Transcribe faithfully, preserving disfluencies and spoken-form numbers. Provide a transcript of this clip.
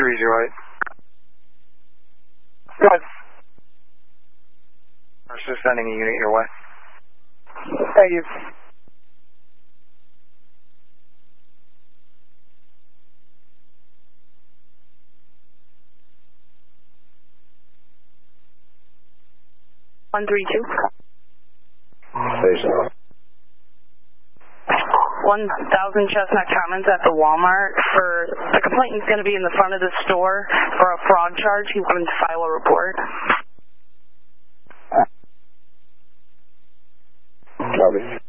three zero eight. Good. We're just sending a unit your way. Thank you. one three two. Station. one thousand Chestnut Commons at the Walmart. For the complainant is going to be in the front of the store for a fraud charge. He wanted to file a report. Copy.